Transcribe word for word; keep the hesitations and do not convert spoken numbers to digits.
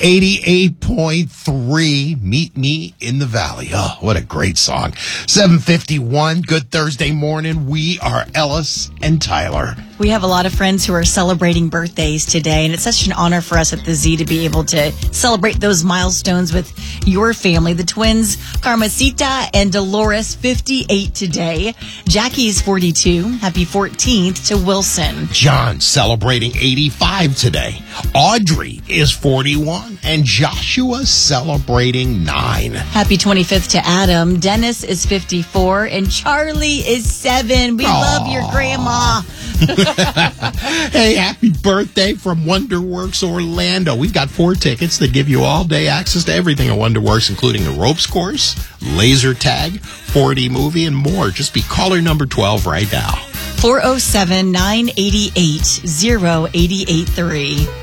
eighty-eight point three, Meet Me in the Valley. Oh, what a great song. seven fifty-one, good Thursday morning. We are Ellis and Tyler. We have a lot of friends who are celebrating birthdays today, and it's such an honor for us at the Z to be able to celebrate those milestones with your family. The twins, Carmesita and Dolores, fifty-eight today. Jackie's forty-two. Happy fourteenth to Wilson. John celebrating eighty-five today. Audrey is forty-one, and Joshua celebrating nine. Happy twenty-fifth to Adam. Dennis is fifty-four, and Charlie is seven. We Aww. love your grandma. Hey, happy birthday from Wonderworks Orlando. We've got four tickets that give you all-day access to everything at Wonderworks, including the ropes course, laser tag, four D movie, and more. Just be caller number twelve right now. four oh seven, nine eight eight, oh eight eight three.